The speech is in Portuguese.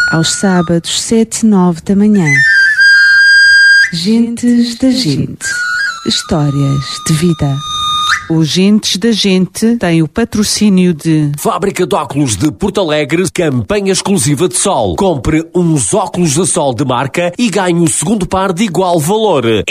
aos sábados, 7 e 9 da manhã. Gentes da Gente. Histórias de vida. O Gentes da Gente tem o patrocínio de Fábrica de Óculos de Porto Alegre, campanha exclusiva de sol. Compre uns óculos de sol de marca e ganhe o segundo par de igual valor.